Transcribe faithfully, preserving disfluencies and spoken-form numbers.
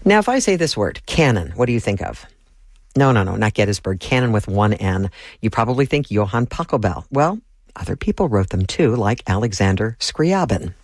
Now, if I say this word, cannon, what do you think of? No, no, no, not Gettysburg. Cannon with one N. You probably think Johann Pachelbel. Well, other people wrote them too, like Alexander Scriabin.